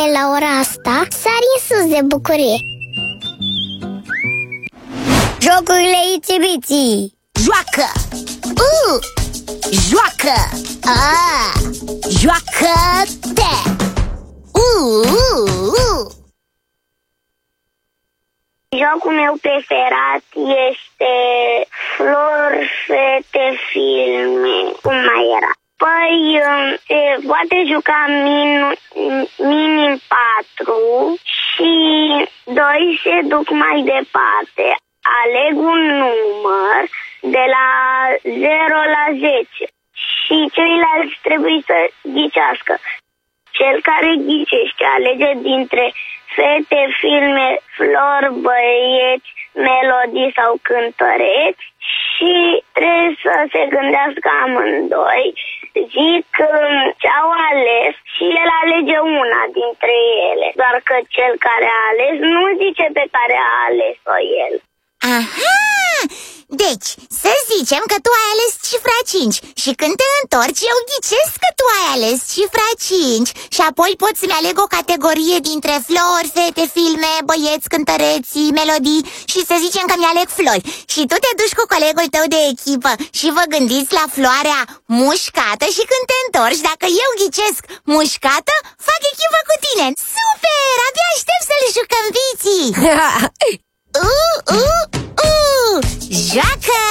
La ora asta sari în sus de bucurie. Jocurile Itsy-Bitsy. Joacă! Joacă! Joacă-te! Jocul meu preferat este Flori, Fete, Filme. Cum mai era? Păi, se poate juca minim 4 și 2 se duc mai departe. Aleg un număr de la 0 la 10 și ceilalți trebuie să ghicească. Cel care ghicește alege dintre fete, filme, flori, băieți, melodii sau cântăreți și trebuie să se gândească amândoi. Zic ce au ales și el alege una dintre ele, doar că cel care a ales nu zice pe care a ales-o el. Aha! Deci, să zicem că tu ai ales cifra 5 și când te întorci eu ghicesc că tu ai ales cifra 5 și apoi pot să-mi aleg o categorie dintre flori, fete, filme, băieți, cântăreți, melodii și să zicem că mi-aleg flori. Și tu te duci cu colegul tău de echipă și vă gândiți la floarea mușcată și când te întorci, dacă eu ghicesc mușcată, fac echipă cu tine. Super! Abia aștept să-l jucăm, Biții! Joacă!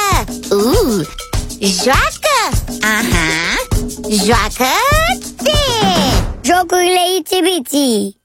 Joacă! Aha! Joacă-te! Jocurile Itsy-Bitsy.